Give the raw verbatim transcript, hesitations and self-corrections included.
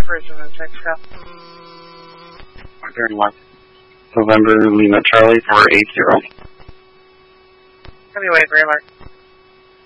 Bridgman, Texas. Very much. November Lima Charlie four eight zero. Heavyweight, Graymark.